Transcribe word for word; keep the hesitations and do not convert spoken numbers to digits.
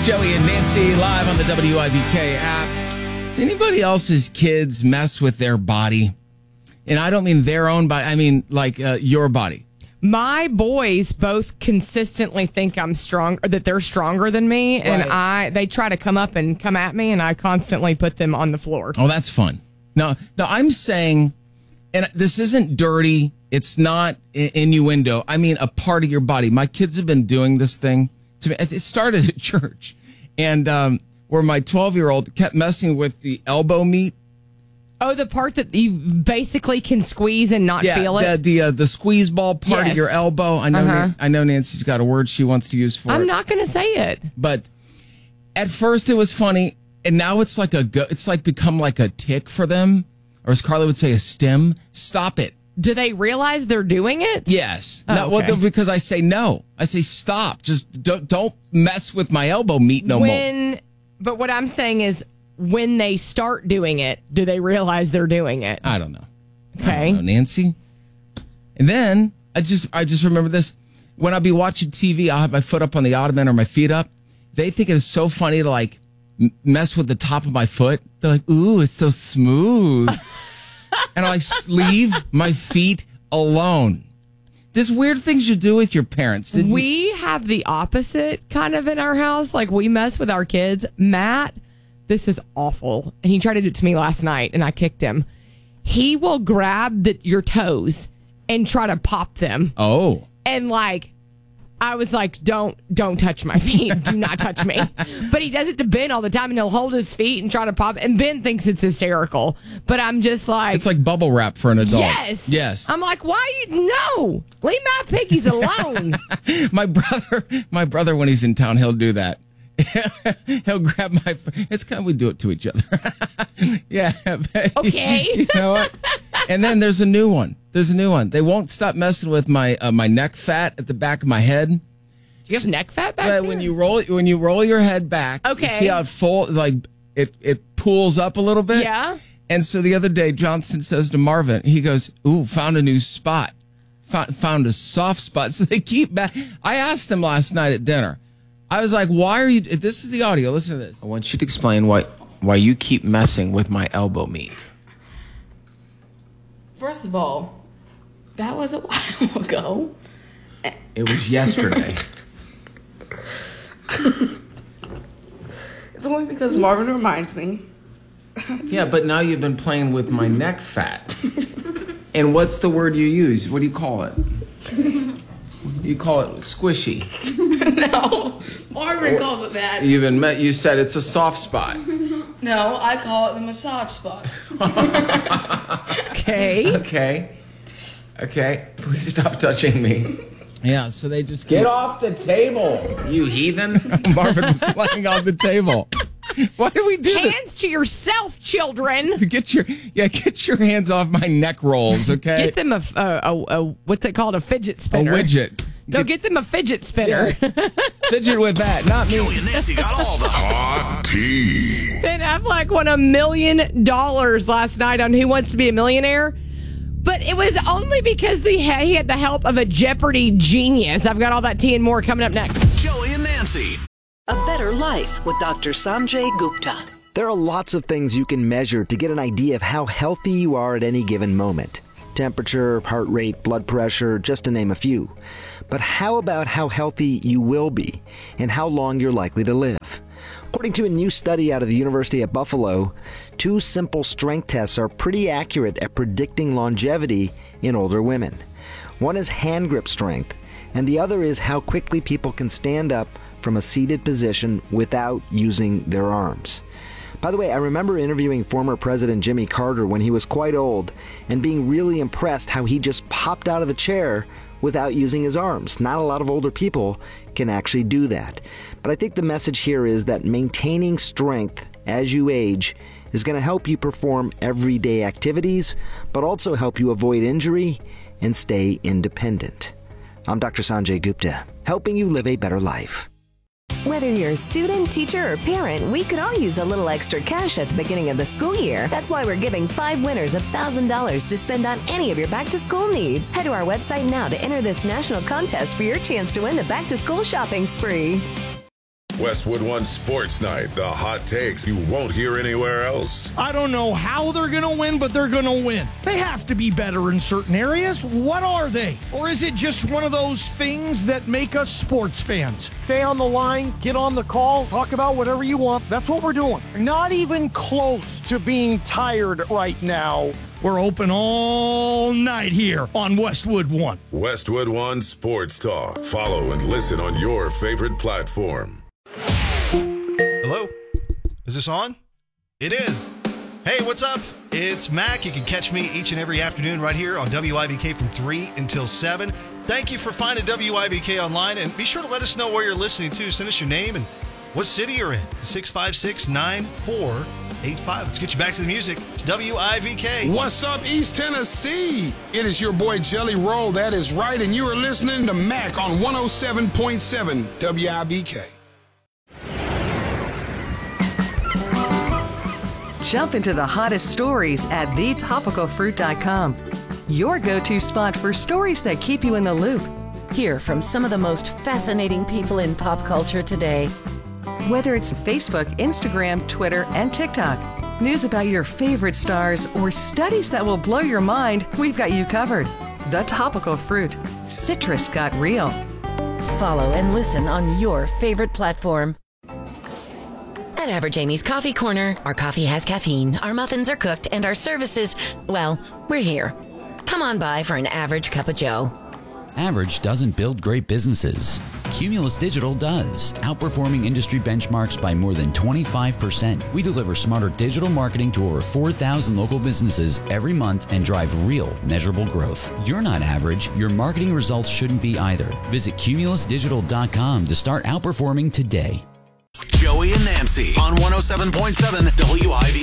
Joey and Nancy live on the W I B K app. Does anybody else's kids mess with their body? And I don't mean their own body. I mean like uh, your body. My boys both consistently think I'm strong, or that they're stronger than me, and Right. I they try to come up and come at me, and I constantly put them on the floor. Oh, that's fun. No, no, I'm saying, and this isn't dirty. It's not i- innuendo. I mean, a part of your body. My kids have been doing this thing to me. It started at church, and um, where my twelve-year-old kept messing with the elbow meat. Oh, the part that you basically can squeeze and not Yeah, feel it? the the, uh, the squeeze ball part Yes. of your elbow. I know. Uh-huh. Nan- I know Nancy's got a word she wants to use for I'm it. not going to say it. But at first it was funny, and now it's like a go- it's like become like a tick for them, or as Carly would say, a stim. Stop it. Do they realize they're doing it? Yes. Oh, no, well, okay. because I say no. I say stop. Just don't don't mess with my elbow meat no more. when, But what I'm saying is, when they start doing it, do they realize they're doing it? I don't know. Okay. I don't know, Nancy. And then I just I just remember this. When I'll be watching T V, I'll have my foot up on the ottoman or my feet up. They think it is so funny to like m- mess with the top of my foot. They're like, "Ooh, it's so smooth." And I like leave my feet alone. There's weird things you do with your parents. Did you- We have the opposite kind of in our house. Like, we mess with our kids. Matt, this is awful. And he tried to do it to me last night, and I kicked him. He will grab the, your toes and try to pop them. Oh. And, like, I was like, don't don't touch my feet. Do not touch me. But he does it to Ben all the time, and he'll hold his feet and try to pop. And Ben thinks it's hysterical. But I'm just like... It's like bubble wrap for an adult. Yes. Yes. I'm like, why you... No. Leave my piggies alone. My brother, my brother, when he's in town, he'll do that. He'll grab my. It's kind of we do it to each other. Yeah. Okay. You know what? And then there's a new one. There's a new one. They won't stop messing with my uh, my neck fat at the back of my head. Do you have neck fat back But there? when you roll when you roll your head back, you Okay. see how it fold like it it pulls up a little bit. Yeah. And so the other day, Johnson says to Marvin, he goes, "Ooh, found a new spot. Found, found a soft spot." So they keep back. I asked them last night at dinner. I was like, "Why are you?" This is the audio. Listen to this. I want you to explain why why you keep messing with my elbow meat. First of all, that was a while ago. It was yesterday. It's only because Marvin reminds me. Yeah, but now you've been playing with my neck fat. And what's the word you use? What do you call it? You call it squishy. No, Marvin calls it that. You've been met. You said it's a soft spot. No, I call it the massage spot. Okay. Okay. Okay. Please stop touching me. Yeah, so they just get off the table, you heathen. Marvin was laying on the table. Why do we do this? Hands to yourself, children. Get your yeah, get your hands off my neck rolls, okay? Get them a, a, a, a what's it called? A fidget a spinner. widget. No, get them a fidget spinner. Fidget with that, not me. Joey and Nancy got all the hot tea. Ben Affleck won a million dollars last night on Who Wants to Be a Millionaire. But it was only because he had, he had the help of a Jeopardy genius. I've got all that tea and more coming up next. Joey and Nancy. A Better Life with Doctor Sanjay Gupta. There are lots of things you can measure to get an idea of how healthy you are at any given moment. Temperature, heart rate, blood pressure, just to name a few. But how about how healthy you will be and how long you're likely to live? According to a new study out of the University of Buffalo, two simple strength tests are pretty accurate at predicting longevity in older women. One is hand grip strength, and the other is how quickly people can stand up from a seated position without using their arms. By the way, I remember interviewing former President Jimmy Carter when he was quite old and being really impressed how he just popped out of the chair without using his arms. Not a lot of older people can actually do that. But I think the message here is that maintaining strength as you age is going to help you perform everyday activities, but also help you avoid injury and stay independent. I'm Doctor Sanjay Gupta, helping you live a better life. Whether you're a student, teacher, or parent, we could all use a little extra cash at the beginning of the school year. That's why we're giving five winners one thousand dollars to spend on any of your back-to-school needs. Head to our website now to enter this national contest for your chance to win the back-to-school shopping spree. Westwood One Sports Night, the hot takes you won't hear anywhere else. I don't know how they're going to win, but they're going to win. They have to be better in certain areas. What are they? Or is it just one of those things that make us sports fans? Stay on the line, get on the call, talk about whatever you want. That's what we're doing. Not even close to being tired right now. We're open all night here on Westwood One. Westwood One Sports Talk. Follow and listen on your favorite platform. Hello? Is this on? It is. Hey, what's up? It's Mac. You can catch me each and every afternoon right here on W I B K from three until seven. Thank you for finding W I B K online, and be sure to let us know where you're listening to. Send us your name and what city you're in. six five six, nine four eight five. Let's get you back to the music. It's W I V K. What's up, East Tennessee? It is your boy Jelly Roll. That is right, and you are listening to Mac on one oh seven point seven W I B K. Jump into the hottest stories at the topical fruit dot com. Your go-to spot for stories that keep you in the loop. Hear from some of the most fascinating people in pop culture today. Whether it's Facebook, Instagram, Twitter, and TikTok, news about your favorite stars, or studies that will blow your mind, we've got you covered. The Topical Fruit. Citrus got real. Follow and listen on your favorite platform. At Average Amy's Coffee Corner, our coffee has caffeine, our muffins are cooked, and our services, well, we're here. Come on by for an average cup of joe. Average doesn't build great businesses. Cumulus Digital does, outperforming industry benchmarks by more than twenty-five percent. We deliver smarter digital marketing to over four thousand local businesses every month and drive real, measurable growth. You're not average. Your marketing results shouldn't be either. Visit cumulus digital dot com to start outperforming today. Joey and Nancy on one oh seven point seven W I V